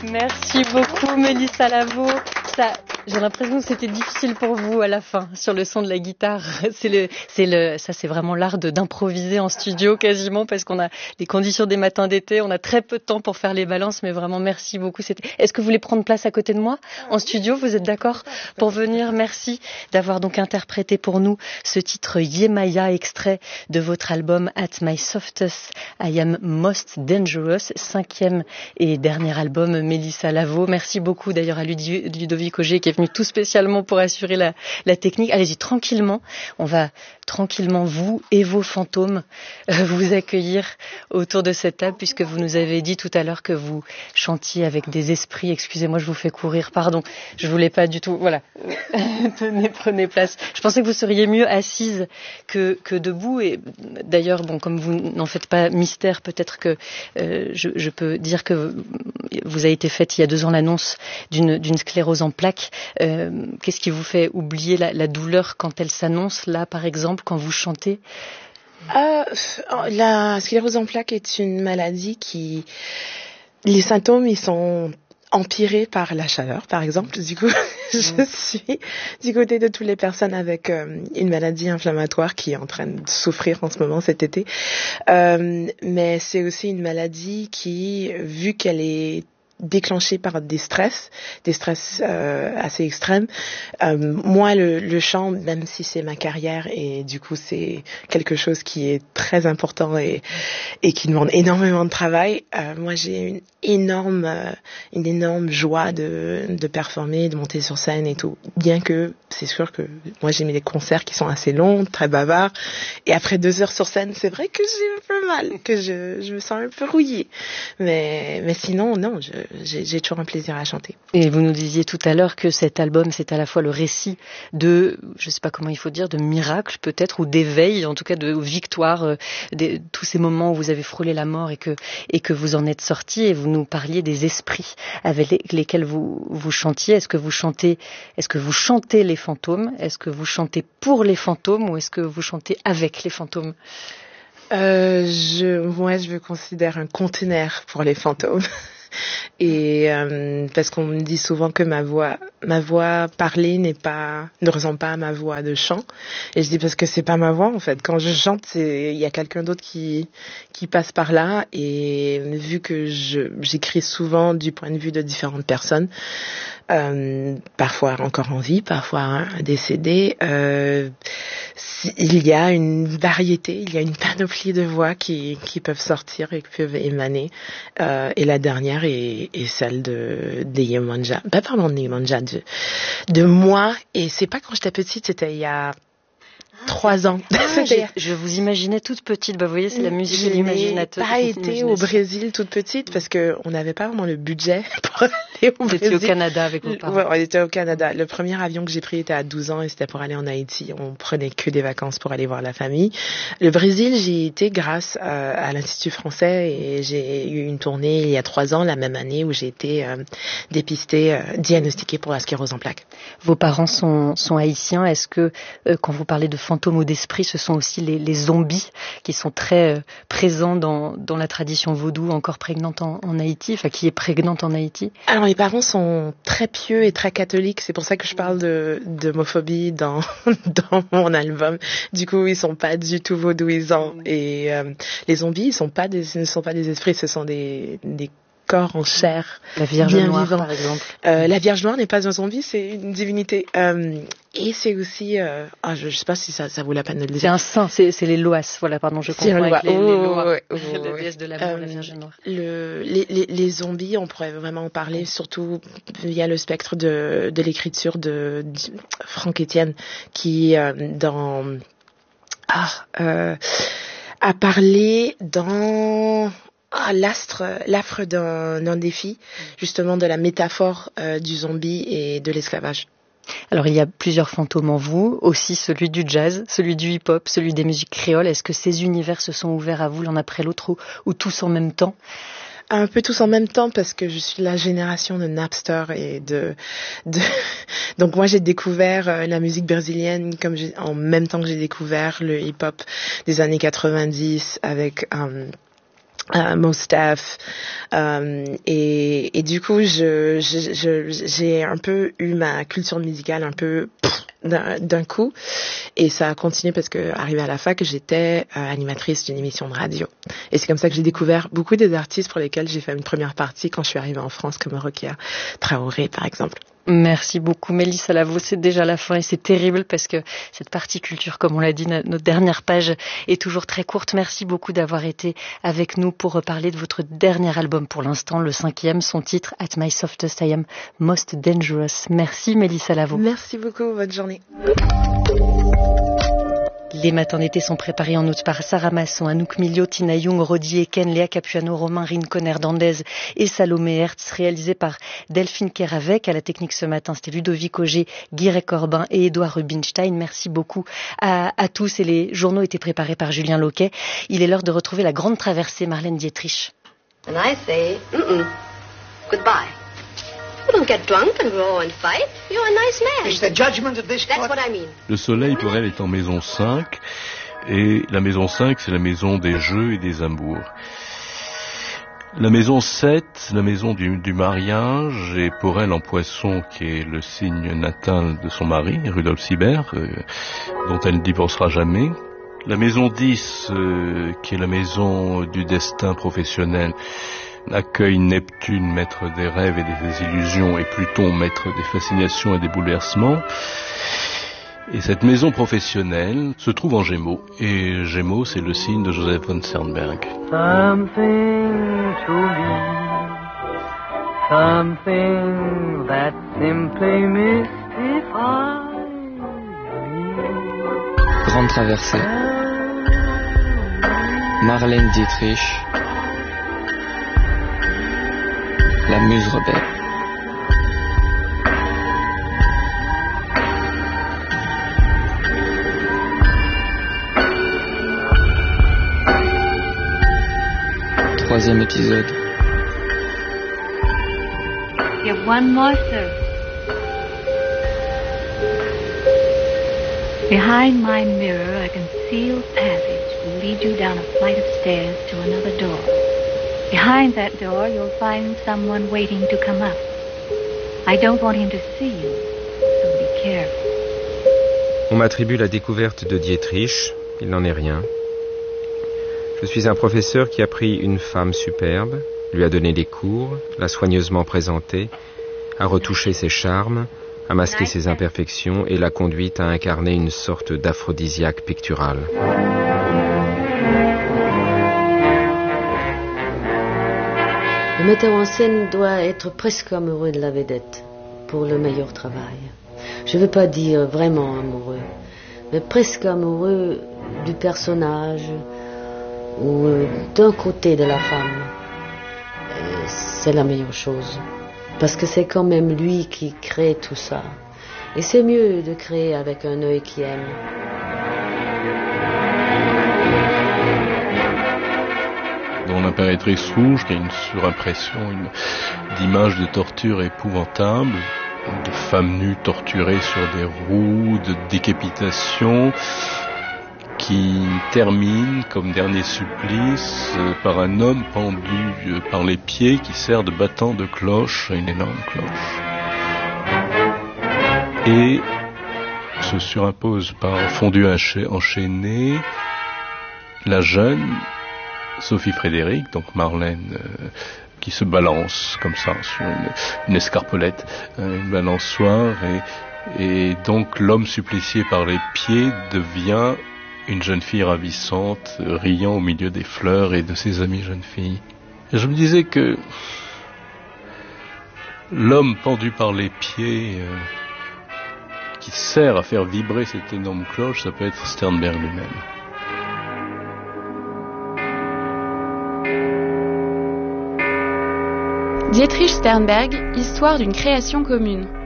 Merci beaucoup, Mélissa Lavo. J'ai l'impression que c'était difficile pour vous à la fin sur le son de la guitare. C'est vraiment l'art d'improviser en studio quasiment parce qu'on a les conditions des matins d'été, on a très peu de temps pour faire les balances, mais vraiment merci beaucoup. Est-ce que vous voulez prendre place à côté de moi en studio? Vous êtes d'accord pour venir? Merci d'avoir donc interprété pour nous ce titre Yemaya, extrait de votre album At My Softest I Am Most Dangerous, 5e et dernier album Mélissa Lavo. Merci beaucoup d'ailleurs à Ludovic Auger qui est venu tout spécialement pour assurer la technique. Allez-y tranquillement, on va tranquillement vous et vos fantômes vous accueillir autour de cette table puisque vous nous avez dit tout à l'heure que vous chantiez avec des esprits. Excusez-moi, je vous fais courir, pardon, je voulais pas du tout. Voilà, prenez place. Je pensais que vous seriez mieux assise que debout et d'ailleurs, bon, comme vous n'en faites pas mystère, peut-être que je peux dire que vous avez été faite il y a 2 ans l'annonce d'une sclérose en plaques. Qu'est-ce qui vous fait oublier la douleur quand elle s'annonce là, par exemple, quand vous chantez? La sclérose en plaques est une maladie les symptômes, ils sont empirés par la chaleur, par exemple. Du coup, je suis du côté de toutes les personnes avec une maladie inflammatoire qui est en train de souffrir en ce moment cet été. Mais c'est aussi une maladie qui, vu qu'elle est déclenchée par des stress assez extrêmes. Moi, le chant, même si c'est ma carrière et du coup c'est quelque chose qui est très important et qui demande énormément de travail, moi j'ai une énorme joie de performer, de monter sur scène et tout. Bien que c'est sûr que moi j'ai mis des concerts qui sont assez longs, très bavards, et après 2 heures sur scène, c'est vrai que j'ai un peu mal, que je me sens un peu rouillée. Mais sinon, non, j'ai toujours un plaisir à chanter. Et vous nous disiez tout à l'heure que cet album, c'est à la fois le récit de, je sais pas comment il faut dire, de miracles peut-être, ou d'éveil, en tout cas de victoire, tous ces moments où vous avez frôlé la mort et que vous en êtes sorti, et vous nous parliez des esprits avec lesquels vous chantiez. Est-ce que vous chantez les fantômes? Est-ce que vous chantez pour les fantômes ou est-ce que vous chantez avec les fantômes? Moi, je me considère un conteneur pour les fantômes. Et parce qu'on me dit souvent que ma voix parlée ne ressemble pas à ma voix de chant, et je dis parce que c'est pas ma voix en fait. Quand je chante, il y a quelqu'un d'autre qui passe par là, et vu que j'écris souvent du point de vue de différentes personnes, parfois encore en vie, parfois décédées, il y a une variété, il y a une panoplie de voix qui peuvent sortir et qui peuvent émaner, et la dernière est celle de Yemanja, de moi, et c'est pas quand j'étais petite, c'était il y a 3 ans. Je vous imaginais toute petite. Vous voyez, c'est la musique de l'imaginateur. Je n'ai pas été au Brésil toute petite parce que on n'avait pas vraiment le budget pour aller au Brésil. Vous étiez au Canada avec vos parents. Ouais, on était au Canada. Le premier avion que j'ai pris était à 12 ans et c'était pour aller en Haïti. On prenait que des vacances pour aller voir la famille. Le Brésil, j'y ai été grâce à l'Institut français, et j'ai eu une tournée il y a 3 ans, la même année, où j'ai été diagnostiquée pour la sclérose en plaques. Vos parents sont haïtiens. Est-ce que quand vous parlez de fantômes ou d'esprits, ce sont aussi les zombies qui sont très présents dans la tradition vaudou, encore prégnante en Haïti, enfin qui est prégnante en Haïti? Alors mes parents sont très pieux et très catholiques, c'est pour ça que je parle d'homophobie dans mon album. Du coup, ils sont pas du tout vaudouisants, et les zombies, ne sont pas des esprits, ce sont des corps en chair. La Vierge Noire, vivant. Par exemple. La Vierge Noire n'est pas un zombie, c'est une divinité. Et c'est aussi, je sais pas si ça vaut la peine de le dire. C'est un saint, c'est les Loas, voilà, pardon, je comprends. Avec les Loas, la déesse de l'amour, la Vierge Noire. Les zombies, on pourrait vraiment en parler, surtout via le spectre de l'écriture de Franck Etienne, qui a parlé dans l'affre d'un défi, justement de la métaphore du zombie et de l'esclavage. Alors il y a plusieurs fantômes en vous, aussi celui du jazz, celui du hip-hop, celui des musiques créoles. Est-ce que ces univers se sont ouverts à vous l'un après l'autre ou tous en même temps? Un peu tous en même temps, parce que je suis la génération de Napster et donc moi j'ai découvert la musique brésilienne en même temps que j'ai découvert le hip-hop des années 90 avec Mos Def, et du coup j'ai un peu eu ma culture musicale un peu d'un coup, et ça a continué parce que arrivé à la fac j'étais animatrice d'une émission de radio, et c'est comme ça que j'ai découvert beaucoup des artistes pour lesquels j'ai fait une première partie quand je suis arrivée en France, comme Rokia Traoré par exemple. Merci beaucoup Mélissa Lavo, c'est déjà la fin et c'est terrible parce que cette partie culture, comme on l'a dit, notre dernière page est toujours très courte. Merci beaucoup d'avoir été avec nous pour parler de votre dernier album pour l'instant, le 5e, son titre At My Softest I Am Most Dangerous. Merci Mélissa Lavo. Merci beaucoup, bonne journée. Les matins d'été sont préparés en août par Sarah Masson, Anouk Milio, Tina Young, Rodi Eken, Léa Capuano, Romain Rincon Hernandez et Salomé Hertz, réalisé par Delphine Keravec. À la technique ce matin, c'était Ludovic Auger, Guirec Corbin et Édouard Rubinstein. Merci beaucoup à tous, et les journaux étaient préparés par Julien Loquet. Il est l'heure de retrouver la grande traversée, Marlène Dietrich. And I say, goodbye. You don't get drunk and row and fight. You're a nice man. It's the judgment of this court. That's what I mean. Le soleil pour elle est en maison 5, et la maison 5 c'est la maison des jeux et des amours. La maison 7, la maison du mariage, est pour elle en poisson, qui est le signe natal de son mari, Rudolf Sibert, dont elle ne divorcera jamais. La maison 10, qui est la maison du destin professionnel, accueille Neptune, maître des rêves et des illusions, et Pluton, maître des fascinations et des bouleversements. Et cette maison professionnelle se trouve en Gémeaux, et Gémeaux, c'est le signe de Joseph von Sternberg. Something to me, something that simply mystifies me. Grande traversée. Marlène Dietrich. La Muse rebelle. Troisième épisode. You have one more service. Behind my mirror, a concealed passage will lead you down a flight of stairs to another door. Behind that door, you'll find someone waiting to come up. I don't want him to see you, so be careful. On m'attribue la découverte de Dietrich, il n'en est rien. Je suis un professeur qui a pris une femme superbe, lui a donné des cours, l'a soigneusement présentée, a retouché ses charmes, a masqué ses imperfections et l'a conduite à incarner une sorte d'aphrodisiaque picturale. Le metteur en scène doit être presque amoureux de la vedette pour le meilleur travail. Je ne veux pas dire vraiment amoureux, mais presque amoureux du personnage ou d'un côté de la femme. C'est la meilleure chose, parce que c'est quand même lui qui crée tout ça. Et c'est mieux de créer avec un œil qui aime. Dans l'impératrice rouge, il y a une surimpression d'images de torture épouvantables, de femmes nues torturées sur des roues, de décapitation, qui termine comme dernier supplice par un homme pendu par les pieds qui sert de battant de cloche à une énorme cloche. Et se surimpose par fondu enchaîné la jeune Sophie Frédéric, donc Marlène, qui se balance comme ça sur une escarpolette, une balançoire, et donc l'homme supplicié par les pieds devient une jeune fille ravissante, riant au milieu des fleurs et de ses amies jeunes filles. Et je me disais que l'homme pendu par les pieds, qui sert à faire vibrer cette énorme cloche, ça peut être Sternberg lui-même. Dietrich Sternberg, histoire d'une création commune.